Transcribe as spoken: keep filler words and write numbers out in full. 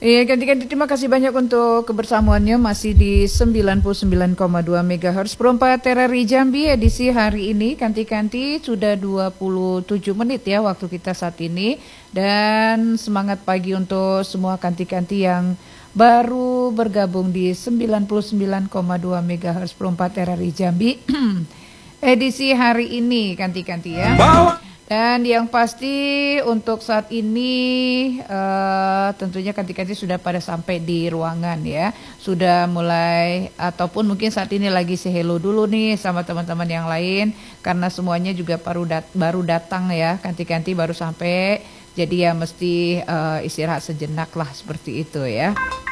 Iya, ganti-ganti terima kasih banyak untuk kebersamaannya masih di sembilan puluh sembilan koma dua megahertz perempat T R R I Jambi edisi hari ini. Kanti-kanti sudah dua puluh tujuh menit ya waktu kita saat ini. Dan semangat pagi untuk semua kanti-kanti yang baru bergabung di sembilan puluh sembilan koma dua megahertz perempat T R R I Jambi edisi hari ini kanti-kanti ya. Dan yang pasti untuk saat ini uh, tentunya kanti-kanti sudah pada sampai di ruangan ya. Sudah mulai ataupun mungkin saat ini lagi say hello dulu nih sama teman-teman yang lain. Karena semuanya juga baru, dat baru datang ya, kanti-kanti baru sampai. Jadi ya mesti uh, istirahat sejenak lah seperti itu ya.